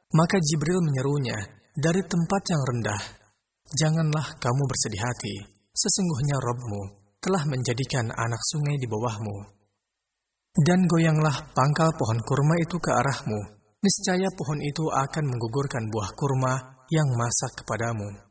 Maka Jibril menyerunya dari tempat yang rendah, "Janganlah kamu bersedih hati, sesungguhnya Rabb-mu telah menjadikan anak sungai di bawahmu. Dan goyanglah pangkal pohon kurma itu ke arahmu, niscaya pohon itu akan menggugurkan buah kurma yang masak kepadamu."